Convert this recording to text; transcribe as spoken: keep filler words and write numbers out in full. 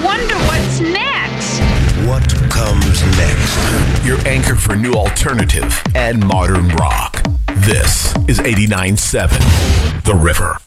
wonder what's next. What comes next? Your anchor for new alternative and modern rock. This is eighty-nine point seven The River.